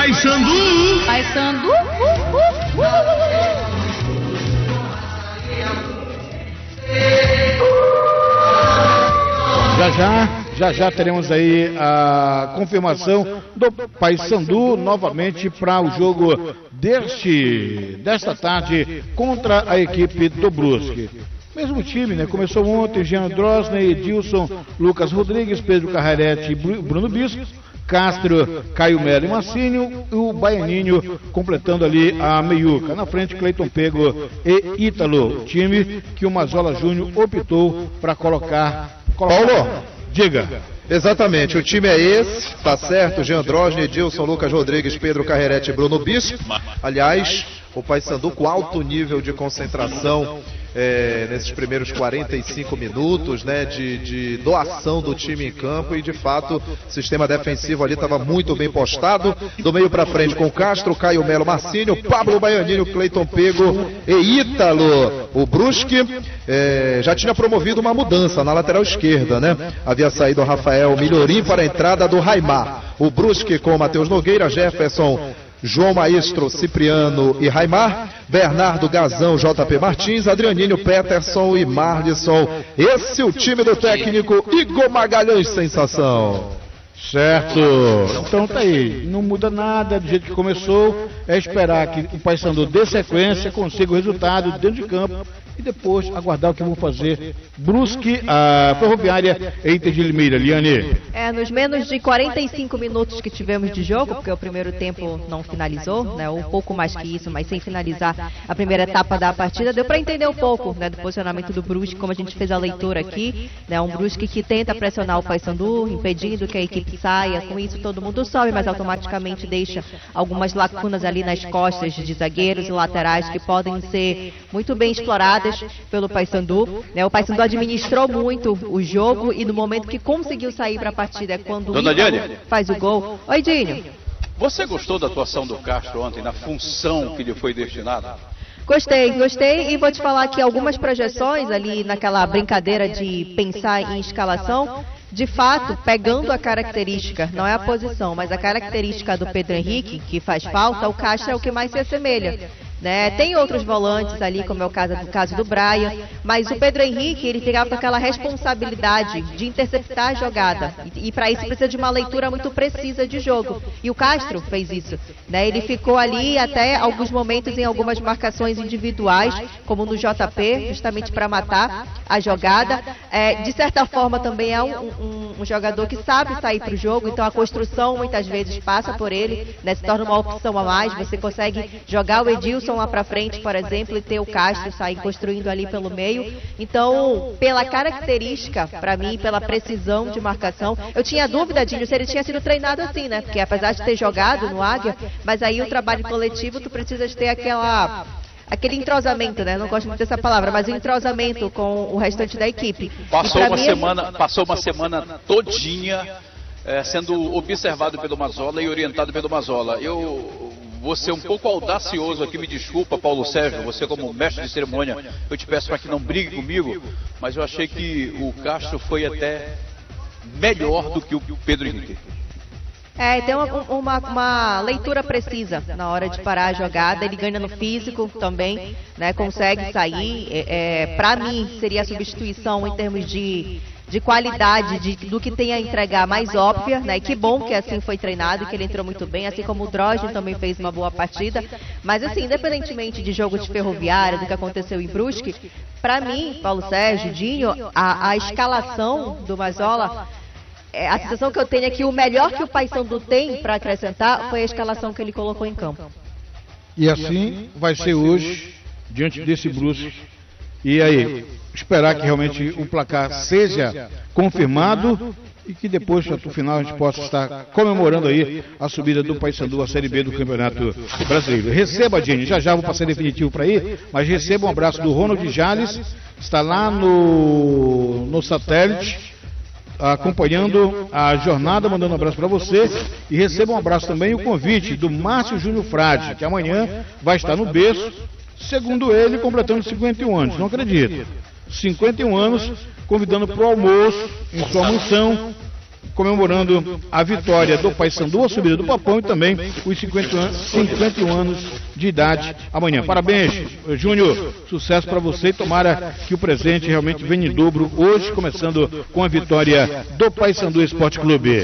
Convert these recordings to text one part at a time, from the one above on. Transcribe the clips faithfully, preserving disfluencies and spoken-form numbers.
Paysandu. Paysandu. Uh, uh, uh. Já já, já já teremos aí a confirmação do Paysandu novamente para o jogo deste, desta tarde contra a equipe do Brusque. Mesmo time, né? Começou ontem, Jean Drosney, Edilson, Lucas Rodrigues, Pedro Carrarete e Bruno Bispo, Castro, Caio Melo e Massinho, e o Baianinho completando ali a meiuca. Na frente, Cleiton Pego e Ítalo, time que o Mazola Júnior optou para colocar, colocar... Paulo, diga. Exatamente, o time é esse, tá certo, Jean Drosney, Edilson, Lucas Rodrigues, Pedro Carrarete e Bruno Bispo. Aliás, o Paysandu com alto nível de concentração é, nesses primeiros quarenta e cinco minutos, né, de, de doação do time em campo, e de fato o sistema defensivo ali estava muito bem postado, do meio para frente com Castro, Caio Melo, Marcinho, Pablo Baianinho, Cleiton Pego e Ítalo. O Brusque é, já tinha promovido uma mudança na lateral esquerda, né? Havia saído o Rafael Milhorim para a entrada do Raimar. O Brusque com Matheus Nogueira, Jefferson, João Maestro, Cipriano e Raimar, Bernardo Gazão, J P Martins, Adrianinho, Peterson e Marlisson. Esse é o time do técnico Igor Magalhães, sensação. Certo, então tá aí, não muda nada do jeito que começou, é esperar que o Paysandu dê sequência, consiga o resultado dentro de campo e depois aguardar o que vão fazer Brusque, a Ferroviária e Inter de Limeira. Liane. É, nos menos de quarenta e cinco minutos que tivemos de jogo, porque o primeiro tempo não finalizou, né, um pouco mais que isso, mas sem finalizar a primeira etapa da partida, deu para entender um pouco, né, do posicionamento do Brusque, como a gente fez a leitura aqui, né, um Brusque que tenta pressionar o Paysandu, impedindo que a equipe saia, com isso todo mundo sobe, mas automaticamente deixa algumas lacunas ali nas costas de zagueiros e laterais que podem ser muito bem exploradas pelo Paysandu, né, o Paysandu administrou muito o jogo e no momento que conseguiu sair para a partida é quando Dona o Ítalo Diane. faz o gol. Oi, Dinho. Você gostou da atuação do Castro ontem, na função que lhe foi destinada? Gostei, gostei, e vou te falar que algumas projeções ali naquela brincadeira de pensar em escalação, de fato, pegando a característica, não é a posição, mas a característica do Pedro Henrique, que faz falta, o Castro é o que mais se assemelha. Né? Tem outros volantes ali, como é o caso, o caso do Brian, mas o Pedro Henrique, ele ficava com aquela responsabilidade de interceptar a jogada, e, e para isso precisa de uma leitura muito precisa de jogo, e o Castro fez isso, né? Ele ficou ali até alguns momentos em algumas marcações individuais, como no J P, justamente para matar a jogada. É, de certa forma também é um, um, um jogador que sabe sair para o jogo, então a construção muitas vezes passa por ele, né? Se torna uma opção a mais, você consegue jogar o Edilson lá para frente, por exemplo, e ter o Castro sair construindo ali pelo meio. Então, pela característica, para mim, pela precisão de marcação, eu tinha dúvida, Dinho, se ele tinha sido treinado assim, né? Porque apesar de ter jogado no Águia, mas aí o trabalho coletivo, tu precisas ter aquela... aquele entrosamento, né? Não gosto muito dessa palavra, mas o entrosamento com o restante da equipe. Passou uma mim, semana, passou uma semana todinha é, sendo observado pelo Mazola e orientado pelo Mazola. Eu vou ser um pouco audacioso aqui, me desculpa, Paulo Sérgio, você como mestre de cerimônia, eu te peço para que não brigue comigo, mas eu achei que o Castro foi até melhor do que o Pedro Henrique. É, tem uma, uma, uma leitura precisa na hora de parar a jogada, ele ganha no físico também, né, consegue sair, é, é, para mim seria a substituição em termos de, de qualidade, de, do que tem a entregar mais óbvia, né, e que bom que assim foi treinado, que ele entrou muito bem, assim como o Drosney também fez uma boa partida, mas assim, independentemente de jogo de Ferroviária, do que aconteceu em Brusque, para mim, Paulo Sérgio, Dinho, a, a escalação do Mazola, É, a sensação que eu tenho é que o melhor que o Paysandu tem para acrescentar foi a escalação que ele colocou em campo. E assim vai ser hoje, diante desse Brusque. E aí, esperar que realmente o placar seja confirmado e que depois, no final, a gente possa estar comemorando aí a subida do Paysandu à Série B do Campeonato Brasileiro. Receba, Jenny, já já vou passar definitivo para aí, mas receba um abraço do Ronald Jales, está lá no, no satélite, acompanhando a jornada, mandando um abraço para você, e receba um abraço também, o convite do Márcio Júnior Frade, que amanhã vai estar no berço, segundo ele, completando cinquenta e um anos, não acredito, cinquenta e um anos, convidando para o almoço em sua mansão, comemorando a vitória do Paysandu, a subida do Papão e também os cinquenta e um anos de idade amanhã. Parabéns, Júnior, sucesso para você e tomara que o presente realmente venha em dobro hoje, começando com a vitória do Paysandu Esporte Clube.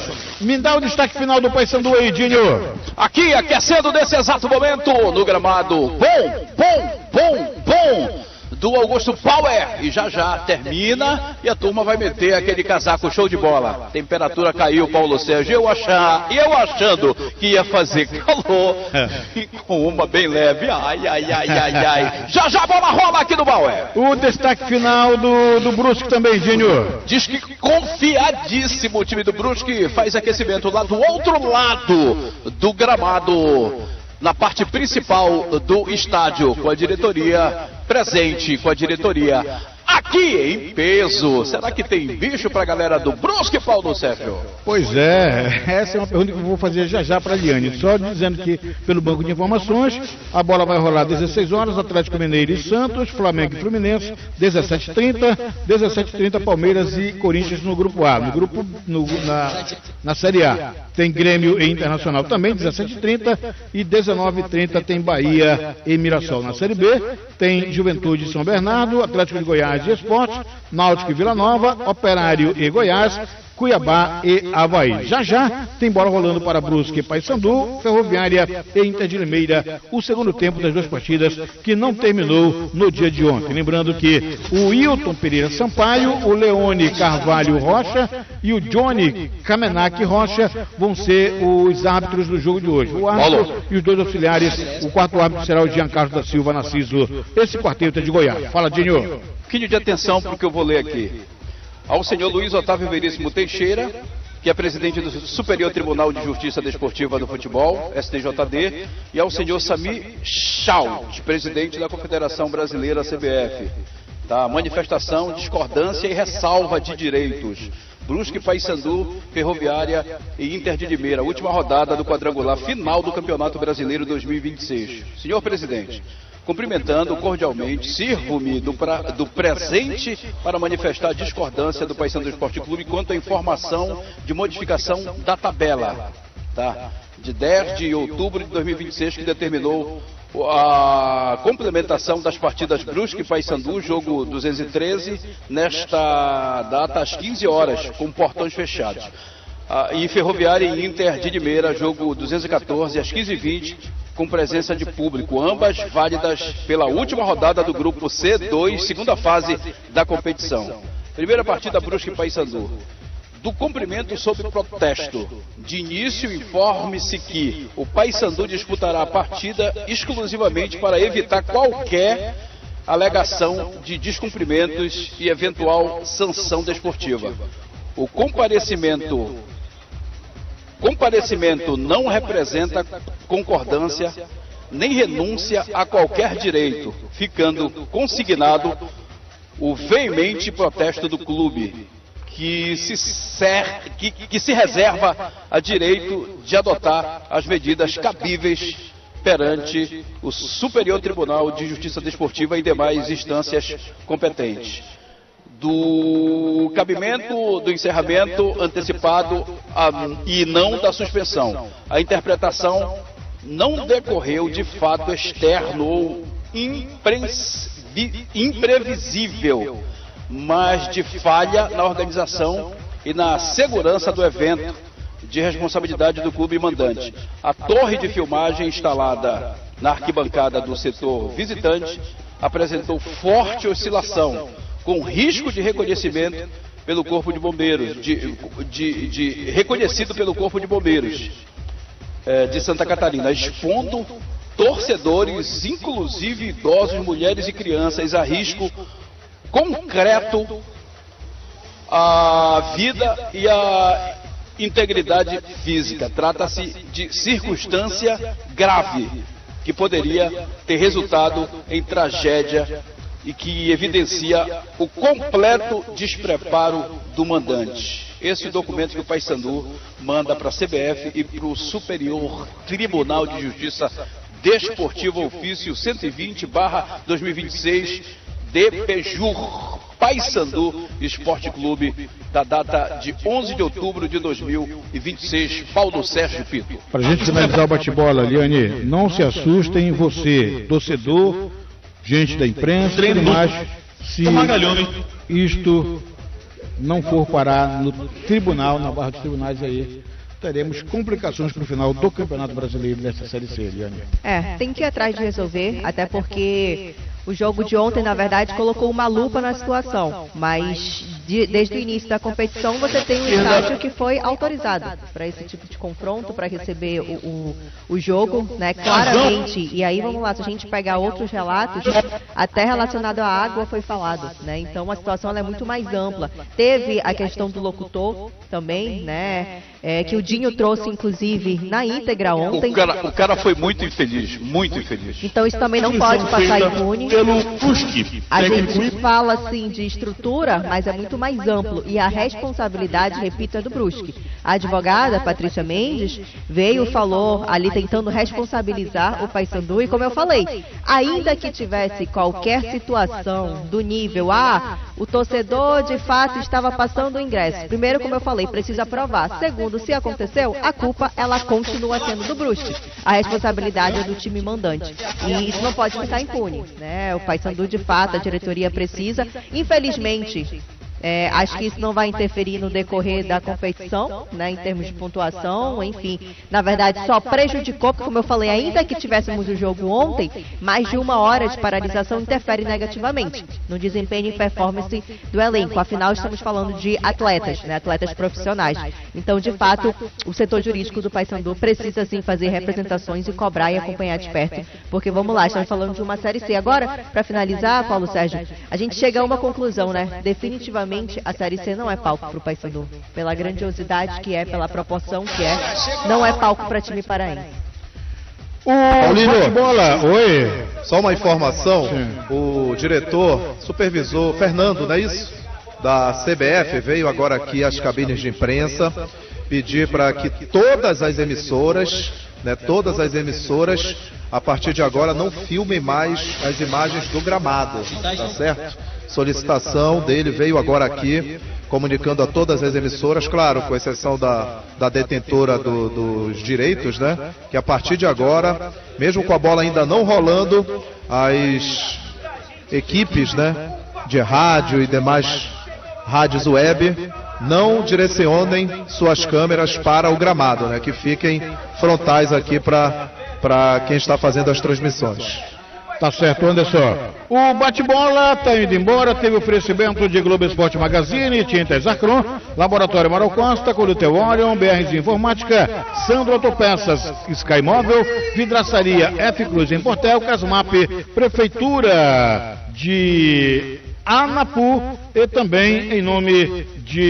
Me dá o destaque final do Paysandu aí, Júnior. Aqui, aquecendo nesse exato momento, no gramado, bom, bom, bom, bom, do Augusto Power, e já já termina e a turma vai meter aquele casaco show de bola. Temperatura caiu, Paulo Sérgio, eu achar, eu achando que ia fazer calor, e com uma bem leve, ai, ai, ai, ai, ai. Já já a bola rola aqui no Power. O destaque final do, do Brusque também, Júnior. Diz que confiadíssimo o time do Brusque, faz aquecimento lá do outro lado do gramado, na parte principal do estádio, com a diretoria presente, com a diretoria aqui em peso. Será que tem bicho pra galera do Brusque, Paulo Sérgio? Pois é, essa é uma pergunta que eu vou fazer já já para a Liane. Só dizendo que, pelo banco de informações, a bola vai rolar às dezesseis horas, Atlético Mineiro e Santos, Flamengo e Fluminense, dezessete e trinta, dezessete e trinta, Palmeiras e Corinthians no grupo A. No grupo, no, na, na Série A, tem Grêmio e Internacional também, dezessete e trinta, e dezenove e trinta tem Bahia e Mirassol. Na Série B, tem Juventude e São Bernardo, Atlético de Goiás e Esporte, Náutico e Vila Nova, Operário e Goiás, Cuiabá e Avaí. Já já tem bola rolando para Brusque e Paysandu, Ferroviária e Inter de Limeira, o segundo tempo das duas partidas que não terminou no dia de ontem. Lembrando que o Hilton Pereira Sampaio, o Leone Carvalho Rocha e o Johnny Kamenak Rocha vão ser os árbitros do jogo de hoje. O árbitro e os dois auxiliares, o quarto árbitro será o Giancarlo da Silva Narciso, esse quarteto é de Goiás. Fala, Dinho. Um pouquinho de atenção para o que eu vou ler aqui. Ao senhor Luiz Otávio Veríssimo Teixeira, que é presidente do Superior Tribunal de Justiça Desportiva do Futebol, S T J D, e ao senhor Samir Schaut, presidente da Confederação Brasileira, C B F. Tá? Manifestação, discordância e ressalva de direitos. Brusque, Paysandu, Ferroviária e Inter de Limeira, última rodada do quadrangular final do Campeonato Brasileiro dois mil e vinte e seis. Senhor presidente, cumprimentando cordialmente, sirvo-me do, pra, do presente para manifestar a discordância do Paysandu Esporte Clube quanto à informação de modificação da tabela, tá? De dez de outubro de dois mil e vinte e seis, que determinou a complementação das partidas Brusque e Paysandu, jogo duzentos e treze, nesta data às quinze horas, com portões fechados. Ah, e Ferroviária e Inter de Limeira, jogo duzentos e quatorze, às quinze e vinte, com presença de público, ambas válidas pela última rodada do grupo C dois, segunda fase da competição. Primeira partida, Brusque e Paysandu. Do cumprimento sob protesto. De início, informe-se que o Paysandu disputará a partida exclusivamente para evitar qualquer alegação de descumprimentos e eventual sanção desportiva. O comparecimento Comparecimento não representa concordância nem renúncia a qualquer direito, ficando consignado o veemente protesto do clube, que se, ser, que, que se reserva a direito de adotar as medidas cabíveis perante o Superior Tribunal de Justiça Desportiva e demais instâncias competentes. Do cabimento do encerramento antecipado a, e não da suspensão. A interpretação não decorreu de fato externo ou imprevisível, mas de falha na organização e na segurança do evento, de responsabilidade do clube mandante. A torre de filmagem instalada na arquibancada do setor visitante apresentou forte oscilação, com risco de reconhecimento pelo Corpo de Bombeiros, de, de, de, reconhecido pelo Corpo de Bombeiros é, de Santa Catarina, expondo torcedores, inclusive idosos, mulheres e crianças, a risco concreto à vida e à integridade física. Trata-se de circunstância grave que poderia ter resultado em tragédia e que evidencia o completo despreparo do mandante. Esse é o documento que o Paysandu manda para a C B F e para o Superior Tribunal de Justiça Desportiva, ofício cento e vinte barra dois mil e vinte e seis, D P J U R. Paysandu Esporte Clube, da data de onze de outubro de dois mil e vinte e seis. Paulo Sérgio Pinto. Para a gente finalizar o bate-bola, Liane, não se assustem, você, torcedor, gente da imprensa, tudo mais, se isto não for parar no tribunal, na barra dos tribunais aí, teremos complicações para o final do Campeonato Brasileiro dessa Série C, Liane. É, tem que ir atrás de resolver, até porque o jogo de ontem, na verdade, colocou uma lupa na situação, mas de, desde o início da competição você tem um estádio que foi autorizado para esse tipo de confronto, para receber o, o, o jogo, né, claramente. E aí, vamos lá, se a gente pegar outros relatos, até relacionado à água foi falado, né, então a situação ela é muito mais ampla. Teve a questão do locutor também, né, é, que o Dinho trouxe, inclusive, na íntegra ontem. O cara, o cara foi muito infeliz, muito infeliz. Então isso também não pode passar impune. A gente fala assim de estrutura, mas é muito mais amplo e a responsabilidade, repito, é do Brusque. A advogada Patrícia Mendes veio, falou ali tentando responsabilizar o Paysandu e, como eu falei, ainda que tivesse qualquer situação do nível, ah, o torcedor de fato estava passando o ingresso. Primeiro, como eu falei, precisa provar. Segundo, se aconteceu, a culpa ela continua sendo do Brusque. A responsabilidade é do time mandante. E isso não pode ficar impune, né? O Paysandu, de fato, a diretoria precisa. Infelizmente, é, acho que isso não vai interferir no decorrer da competição, né, em termos de pontuação, enfim. Na verdade, só prejudicou, porque, como eu falei, ainda que tivéssemos o jogo ontem, mais de uma hora de paralisação interfere negativamente no desempenho e performance do elenco. Afinal, estamos falando de atletas, né, atletas profissionais. Então, de fato, o setor jurídico do Paysandu precisa, sim, fazer representações e cobrar e acompanhar de perto, porque, vamos lá, estamos falando de uma Série C. Agora, para finalizar, Paulo Sérgio, a gente chega a uma conclusão, né, definitivamente a Série C não é palco para o Paysandu, pela grandiosidade que é, pela proporção que é, não é palco para time paraense. Paulinho, bola, oi. Só uma informação, Sim. O diretor, supervisor, Fernando, não é isso? Da C B F, veio agora aqui às cabines de imprensa, pedir para que todas as emissoras, né, todas as emissoras, a partir de agora, não filmem mais as imagens do gramado, tá certo? Solicitação dele veio agora aqui, comunicando a todas as emissoras, claro, com exceção da, da detentora do, dos direitos, né? Que a partir de agora, mesmo com a bola ainda não rolando, as equipes, né, de rádio e demais rádios web não direcionem suas câmeras para o gramado, né? Que fiquem frontais aqui para para quem está fazendo as transmissões. Tá certo, Anderson. O bate-bola tá indo embora. Teve oferecimento de Globo Esporte Magazine, Tintas Arcron, Laboratório Mauro Costa, Coluteu Orion, B R Z Informática, Sandro Autopeças, Sky Móvel, Vidraçaria F Cruz em Portel, Casmap, Prefeitura de Anapu e também em nome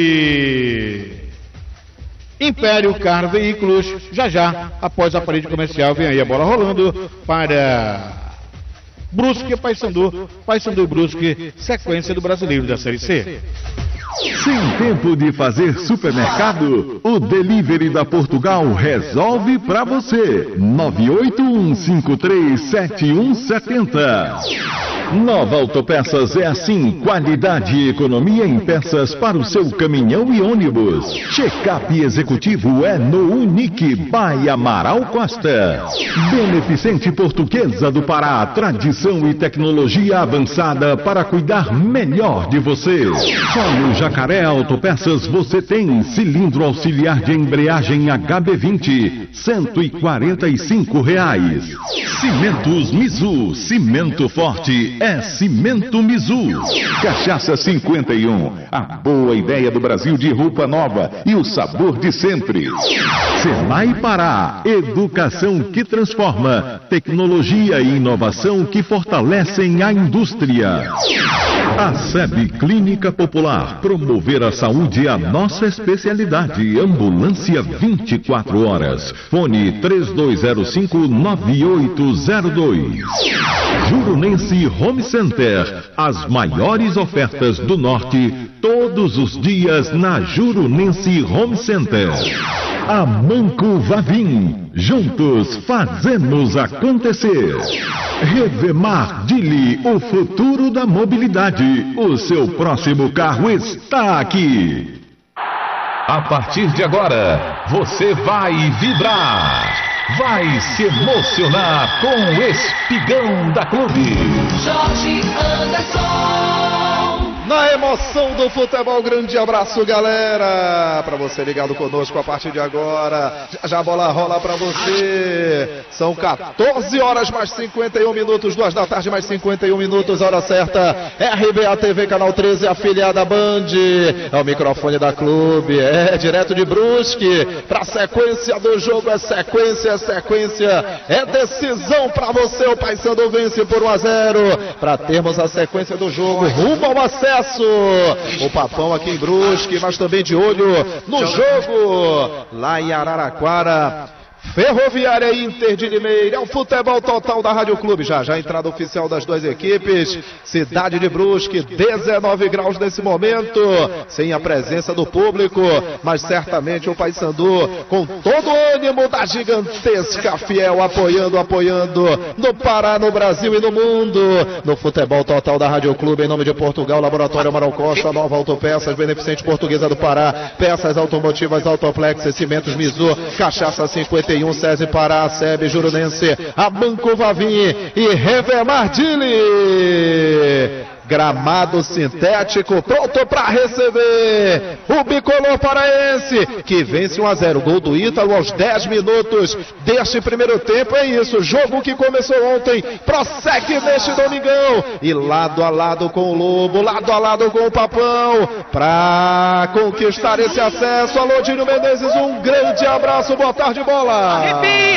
de Império Car Veículos. Já já, após a parede comercial, vem aí a bola rolando para Brusque, Paysandu, Paysandu e Brusque, sequência do Brasileiro da Série C. Sem tempo de fazer supermercado, o Delivery da Portugal resolve pra você. nove oito um cinco três sete um sete zero. Nova Autopeças é assim, qualidade e economia em peças para o seu caminhão e ônibus. Check-up executivo é no Unique by Amaral Costa. Beneficente Portuguesa do Pará, tradição e tecnologia avançada para cuidar melhor de você. Só no Jacaré Autopeças você tem cilindro auxiliar de embreagem H B vinte, cento e quarenta e cinco reais. Cimentos Mizu, cimento forte é Cimento Mizu. Cachaça cinquenta e um, a boa ideia do Brasil de roupa nova e o sabor de sempre. Senai Pará, educação que transforma, tecnologia e inovação que fortalecem a indústria. A S E B Clínica Popular, promover a saúde é a nossa especialidade. Ambulância vinte e quatro horas. Fone três dois zero cinco nove oito zero dois. Jurunense Home Center, as maiores ofertas do Norte todos os dias na Jurunense Home Center. Amanco Vavim, juntos fazemos acontecer. Revemar Dili, o futuro da mobilidade. O seu próximo carro está aqui. A partir de agora, você vai vibrar, vai se emocionar com o Espigão da Clube. Jorge Anderson. Na emoção do futebol, grande abraço, galera, para você ligado conosco a partir de agora. Já, já a bola rola para você. São quatorze horas mais cinquenta e um minutos, duas da tarde mais cinquenta e um minutos, hora certa. R B A T V canal treze, afiliada Band. É o microfone da Clube, é direto de Brusque. Para sequência do jogo, é sequência, é sequência, é decisão para você. O Paysandu vence por um a zero. Para termos a sequência do jogo, rumo ao acesso. O Papão aqui em Brusque, mas também de olho no jogo lá em Araraquara. Ferroviária Inter de Limeira, é o futebol total da Rádio Clube. Já, já a entrada oficial das duas equipes. Cidade de Brusque, dezenove graus nesse momento, sem a presença do público, mas certamente o Paysandu com todo o ânimo da gigantesca Fiel, apoiando, apoiando no Pará, no Brasil e no mundo. No futebol total da Rádio Clube, em nome de Portugal, Laboratório Amaral Costa, Nova Autopeças, Beneficente Portuguesa do Pará, Peças Automotivas, Autoplex, Cimentos Mizu, Cachaça cinquenta e um, SESI Pará, SEB Jurunense, Amanco Vavim e Revemar Dili. Gramado sintético pronto para receber o bicolor paraense, que vence um a zero. Gol do Ítalo aos dez minutos deste primeiro tempo. É isso, jogo que começou ontem prossegue neste domingão, e lado a lado com o Lobo, lado a lado com o Papão, para conquistar esse acesso. Alô, Dino Menezes, um grande abraço, boa tarde, bola.